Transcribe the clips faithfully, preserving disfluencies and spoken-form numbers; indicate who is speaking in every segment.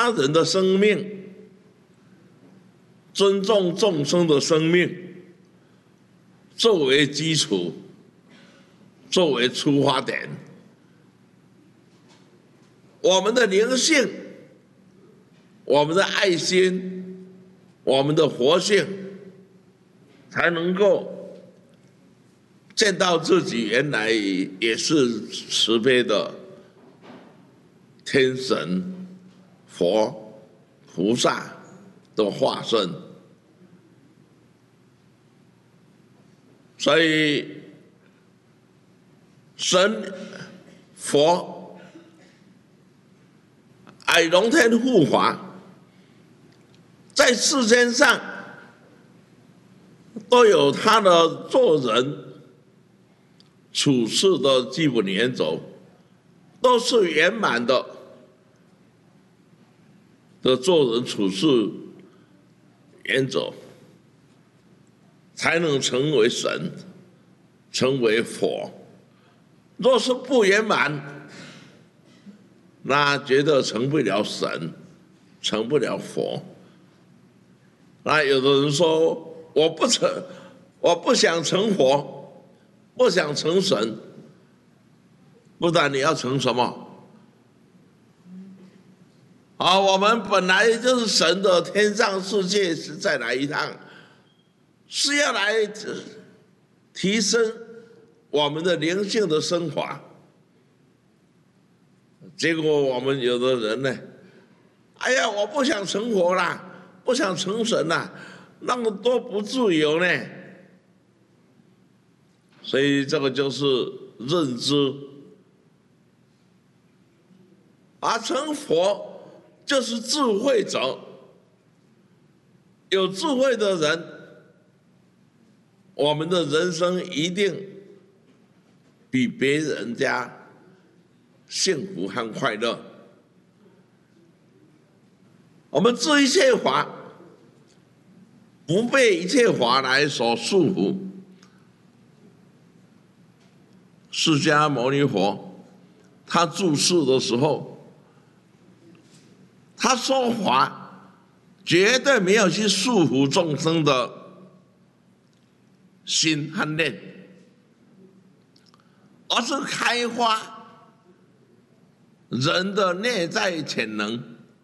Speaker 1: 他人的生命、尊重众生的生命作为基础，作为出发点，我们的灵性、我们的爱心、我们的活性，才能够见到自己原来也是慈悲的天神、佛、菩萨的化身。所以，神、佛、爱龙天护法，在世间上都有他的做人处事的基本原则，都是圆满的的做人处事原则，才能成为神，成为佛。若是不圆满，那绝对成不了神，成不了佛。那有的人说，我不成，我不想成佛，不想成神，不然你要成什么？啊，我们本来就是神的天上世界，是再来一趟，是要来提升我们的灵性的升华。结果我们有的人呢，哎呀，我不想成佛啦，不想成神啦，那么多不自由呢。所以这个就是认知，而成佛就是智慧者。有智慧的人，我们的人生一定比别人家幸福和快乐。我们知一切法，不被一切法来所束缚。释迦牟尼佛他住世的时候，他说法绝对没有去束缚众生的心和念，而是开发人的内在潜能。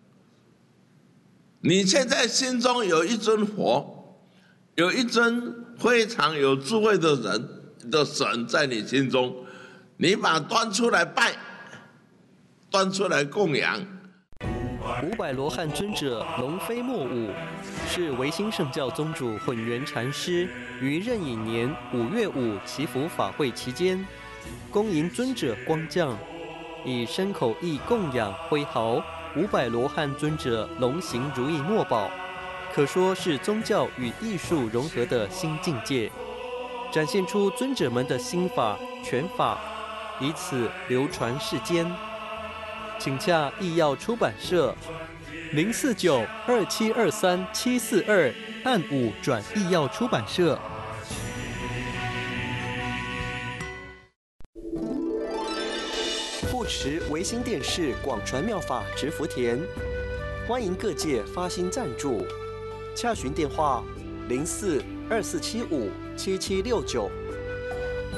Speaker 1: 你现在心中有一尊佛，有一尊非常有智慧的人的神在你心中，你把它端出来拜，端出来供养。
Speaker 2: 五百罗汉尊者龙飞莫舞，是维新圣教宗主混元禅师于壬寅年五月五祈福法会期间，恭迎尊者光降，以身口意供养挥毫五百罗汉尊者龙行如意墨宝，可说是宗教与艺术融合的新境界，展现出尊者们的心法拳法，以此流传世间。请洽艺药出版社零四九二七二三七四二，按五转艺药出版社。护持维新电视广传妙法植福田，欢迎各界发心赞助，洽询电话零四二四七五七七六九